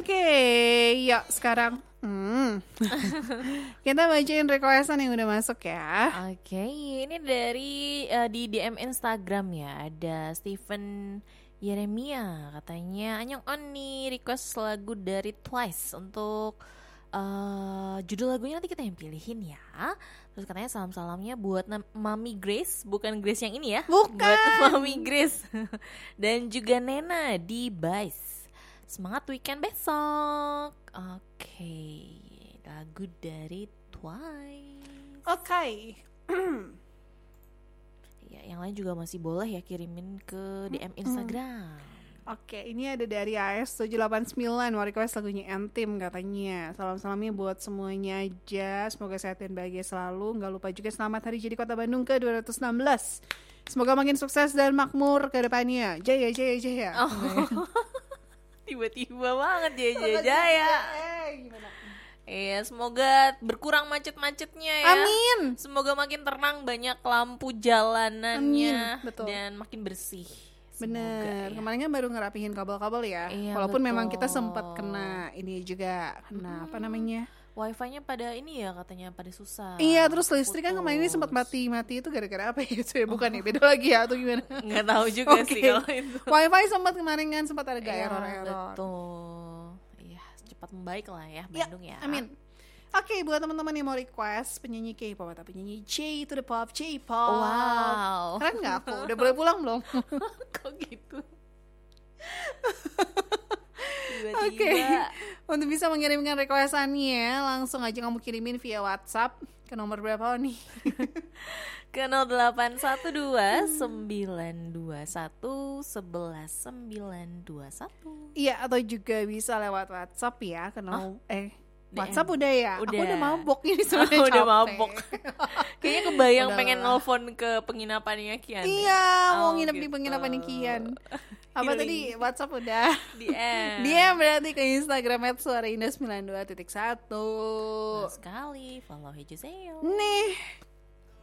Oke, yuk sekarang kita bacain requestan yang udah masuk ya. Oke, ini dari di DM Instagram ya. Ada Steven Yeremia, katanya Anyong Oni request lagu dari Twice untuk judul lagunya nanti kita yang pilihin ya. Terus katanya salam-salamnya buat Mami Grace, bukan Grace yang ini ya. Bukan. Buat Mami Grace dan juga Nena di Bice. Semangat weekend besok. Oke, lagu dari Twice. Oke. Ya, yang lain juga masih boleh ya kirimin ke DM Instagram. Oke, ini ada dari AS789 mau request lagunya Entim katanya. Salam-salamnya buat semuanya aja. Semoga sehat dan bahagia selalu. Gak lupa juga selamat hari jadi Kota Bandung ke 216. Semoga makin sukses dan makmur ke depannya. Jaya, jaya, jaya. Oh. Tiba-tiba banget jaya. Gimana? Iya, semoga berkurang macet-macetnya ya. Amin. Semoga makin terang, banyak lampu jalanannya. Amin, betul. Dan makin bersih. Bener, Semoga, ya. kemarin kan baru ngerapihin kabel-kabel ya. Iya, Walaupun betul. memang kita sempat kena ini juga, kena apa namanya? Wifi-nya pada ini ya katanya pada susah. Iya, terus listrik kan kemarin ini sempat mati itu gara-gara apa ya? Itu ya bukan ya, beda lagi ya atau gimana? Nggak tahu juga Oke. sih kalau itu. Wifi sempat kemarin kan sempat ada Iya, error-error. betul. Iya, cepat membaik lah ya Bandung ya. Amin. Oke, buat teman-teman yang mau request penyanyi K-pop atau penyanyi J to the pop, J-pop. Wow. Keren nggak aku? Udah boleh pulang belum? Kok gitu? Oke, Tiba-tiba. untuk bisa mengirimkan requestannya langsung aja kamu kirimin via WhatsApp ke nomor berapa nih? Ke 0812 921 11921. Iya, atau juga bisa lewat WhatsApp ya ke DM. WhatsApp udah ya? Aku Udah. udah mabok ini sebenarnya. Udah capek. mabok. Kayaknya kebayang Udah pengen lah. nelfon ke penginapannya Kian. Iya, mau Oh, nginep di gitu. penginapan Kian. Apa Healing. tadi? WhatsApp udah. DM. Dia berarti ke Instagram @suaraindah92.1. Betul sekali. Follow Hijuseo. Nih,